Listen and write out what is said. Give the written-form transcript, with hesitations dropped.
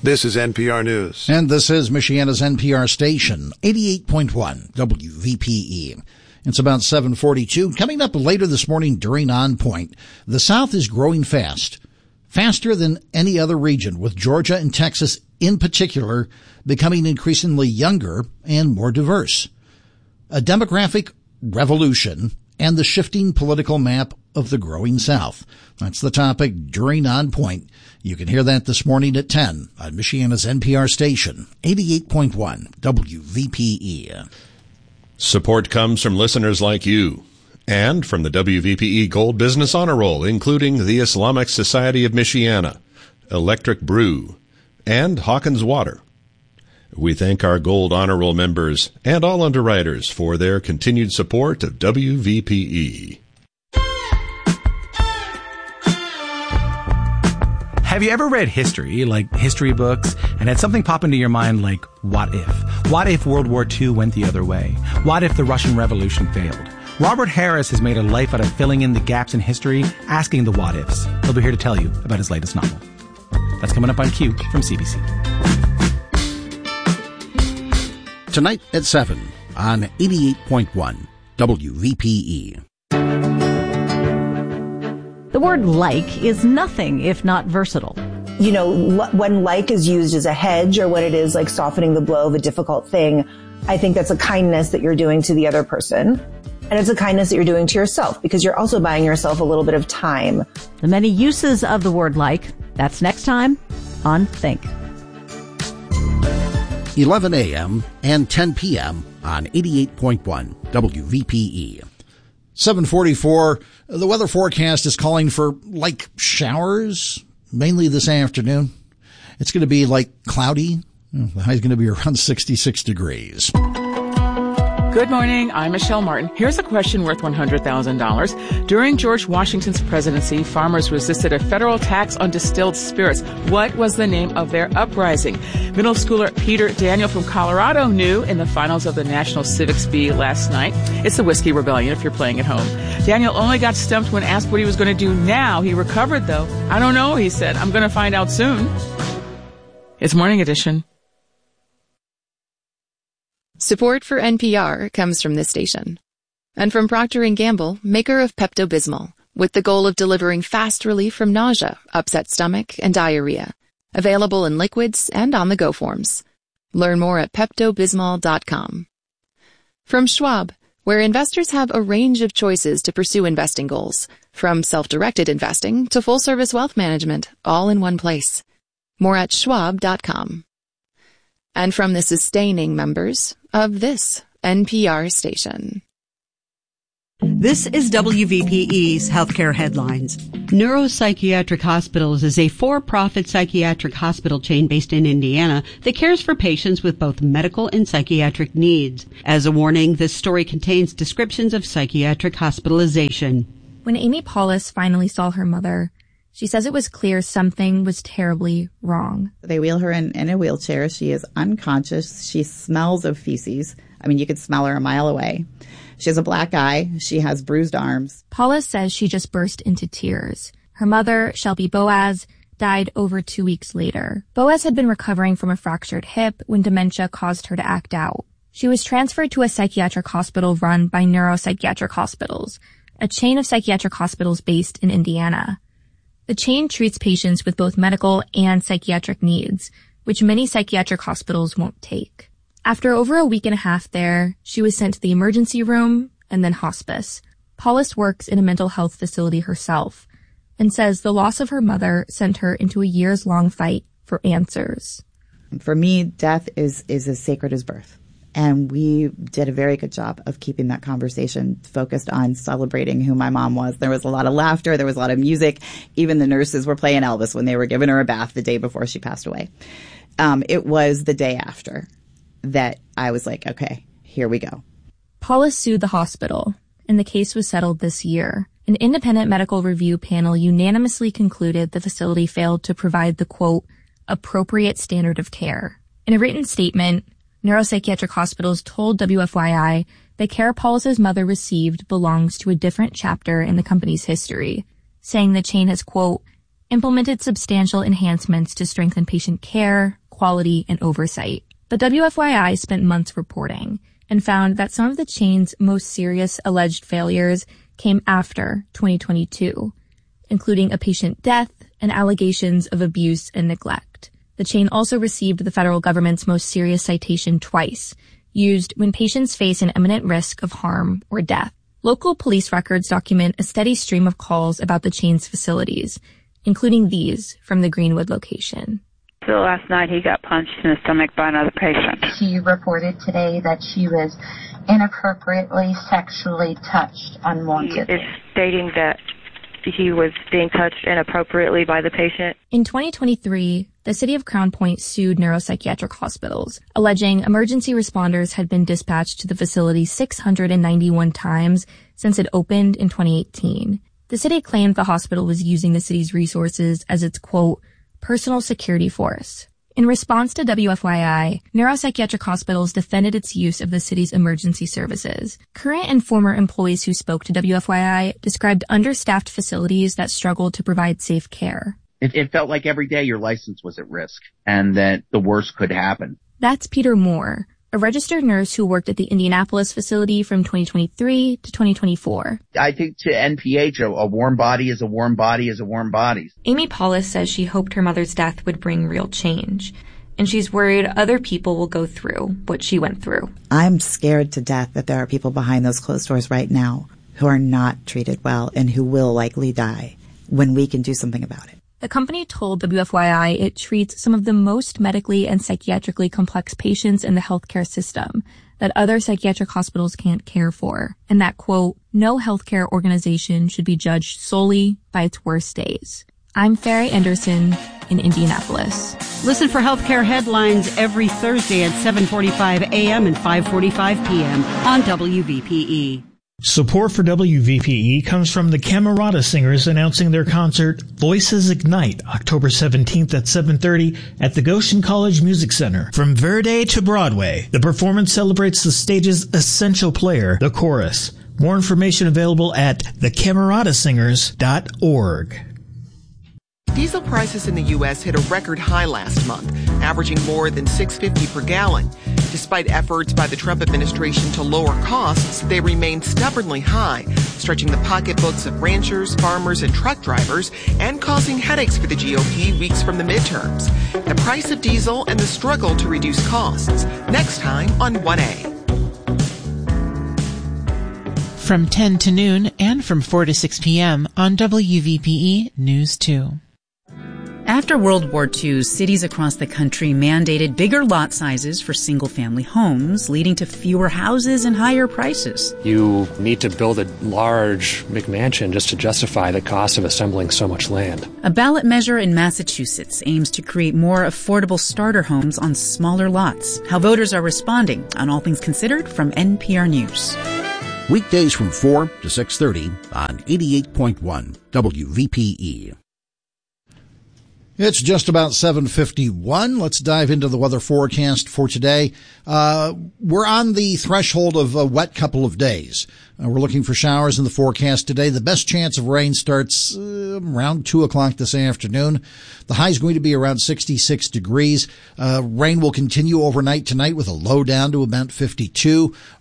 This is NPR News. And this is Michiana's NPR station, 88.1 WVPE. It's about 7:42. Coming up later this morning during On Point, the South is growing fast, faster than any other region, with Georgia and Texas in particular becoming increasingly younger and more diverse. A demographic revolution and the shifting political map of the growing South. That's the topic during On Point. You can hear that this morning at 10 on Michiana's NPR station, 88.1 WVPE. Support comes from listeners like you and from the WVPE Gold Business Honor Roll, including the Islamic Society of Michiana, Electric Brew, and Hawkins Water. We thank our Gold Honor Roll members and all underwriters for their continued support of WVPE. Have you ever read history, like history books, and had something pop into your mind like, what if? What if World War II went the other way? What if the Russian Revolution failed? Robert Harris has made a life out of filling in the gaps in history, asking the what ifs. He'll be here to tell you about his latest novel. That's coming up on Q from CBC. Tonight at 7 on 88.1 WVPE. The word like is nothing if not versatile. You know, when like is used as a hedge or when it is like softening the blow of a difficult thing, I think that's a kindness that you're doing to the other person. And it's a kindness that you're doing to yourself because you're also buying yourself a little bit of time. The many uses of the word like, that's next time on Think. 11 a.m. and 10 p.m. on 88.1 WVPE. 7:44. The weather forecast is calling for like showers, mainly this afternoon. It's going to be like cloudy. The high is going to be around 66 degrees. Good morning. I'm Michelle Martin. Here's a question worth $100,000. During George Washington's presidency, farmers resisted a federal tax on distilled spirits. What was the name of their uprising? Middle schooler Peter Daniel from Colorado knew in the finals of the National Civics Bee last night. It's the Whiskey Rebellion if you're playing at home. Daniel only got stumped when asked what he was going to do now. He recovered, though. I don't know, he said. I'm going to find out soon. It's Morning Edition. Support for NPR comes from this station. And from Procter & Gamble, maker of Pepto-Bismol, with the goal of delivering fast relief from nausea, upset stomach, and diarrhea. Available in liquids and on-the-go forms. Learn more at PeptoBismol.com. From Schwab, where investors have a range of choices to pursue investing goals, from self-directed investing to full-service wealth management, all in one place. More at Schwab.com. And from the sustaining members of this NPR station. This is WVPE's Healthcare Headlines. Neuropsychiatric Hospitals is a for-profit psychiatric hospital chain based in Indiana that cares for patients with both medical and psychiatric needs. As a warning, this story contains descriptions of psychiatric hospitalization. When Amy Paulus finally saw her mother, she says it was clear something was terribly wrong. They wheel her in a wheelchair. She is unconscious. She smells of feces. I mean, you could smell her a mile away. She has a black eye. She has bruised arms. Paula says she just burst into tears. Her mother, Shelby Boaz, died over 2 weeks later. Boaz had been recovering from a fractured hip when dementia caused her to act out. She was transferred to a psychiatric hospital run by Neuropsychiatric Hospitals, a chain of psychiatric hospitals based in Indiana. The chain treats patients with both medical and psychiatric needs, which many psychiatric hospitals won't take. After over a week and a half there, she was sent to the emergency room and then hospice. Paulus works in a mental health facility herself and says the loss of her mother sent her into a years-long fight for answers. For me, death is as sacred as birth. And we did a very good job of keeping that conversation focused on celebrating who my mom was. There was a lot of laughter. There was a lot of music. Even the nurses were playing Elvis when they were giving her a bath the day before she passed away. It was the day after that I was like, okay, here we go. Paulus sued the hospital, and the case was settled this year. An independent medical review panel unanimously concluded the facility failed to provide the, quote, appropriate standard of care. In a written statement, Neuropsychiatric Hospitals told WFYI that care Paulus's mother received belongs to a different chapter in the company's history, saying the chain has, quote, implemented substantial enhancements to strengthen patient care, quality, and oversight. But WFYI spent months reporting and found that some of the chain's most serious alleged failures came after 2022, including a patient death and allegations of abuse and neglect. The chain also received the federal government's most serious citation twice, used when patients face an imminent risk of harm or death. Local police records document a steady stream of calls about the chain's facilities, including these from the Greenwood location. So last night he got punched in the stomach by another patient. She reported today that she was inappropriately sexually touched unwantedly. It's stating that he was being touched inappropriately by the patient. In 2023, the city of Crown Point sued neuropsychiatric hospitals, alleging emergency responders had been dispatched to the facility 691 times since it opened in 2018. The city claimed the hospital was using the city's resources as its, quote, personal security force. In response to WFYI, neuropsychiatric hospitals defended its use of the city's emergency services. Current and former employees who spoke to WFYI described understaffed facilities that struggled to provide safe care. It felt like every day your license was at risk and that the worst could happen. That's Peter Moore, a registered nurse who worked at the Indianapolis facility from 2023 to 2024. I think to NPH, a warm body is a warm body is a warm body. Amy Paulus says she hoped her mother's death would bring real change, and she's worried other people will go through what she went through. I'm scared to death that there are people behind those closed doors right now who are not treated well and who will likely die when we can do something about it. The company told WFYI it treats some of the most medically and psychiatrically complex patients in the healthcare system that other psychiatric hospitals can't care for, and that, quote, no healthcare organization should be judged solely by its worst days. I'm Farrah Anderson in Indianapolis. Listen for healthcare headlines every Thursday at 7:45 a.m. and 5:45 p.m. on WVPE. Support for WVPE comes from the Camerata Singers announcing their concert Voices Ignite, October 17th at 7:30 at the Goshen College Music Center. From Verde to Broadway, the performance celebrates the stage's essential player, the chorus. More information available at thecameradasingers.org. Diesel prices in the U.S. hit a record high last month, averaging more than $6.50 per gallon. Despite efforts by the Trump administration to lower costs, they remain stubbornly high, stretching the pocketbooks of ranchers, farmers, and truck drivers, and causing headaches for the GOP weeks from the midterms. The price of diesel and the struggle to reduce costs. Next time on 1A. From 10 to noon and from 4 to 6 p.m. on WVPE News 2. After World War II, cities across the country mandated bigger lot sizes for single-family homes, leading to fewer houses and higher prices. You need to build a large McMansion just to justify the cost of assembling so much land. A ballot measure in Massachusetts aims to create more affordable starter homes on smaller lots. How voters are responding on All Things Considered from NPR News. Weekdays from 4 to 6:30 on 88.1 WVPE. It's just about 7:51. Let's dive into the weather forecast for today. We're on the threshold of a wet couple of days. We're looking for showers in the forecast today. The best chance of rain starts around 2 o'clock this afternoon. The high is going to be around 66 degrees. Rain will continue overnight tonight with a low down to about 52.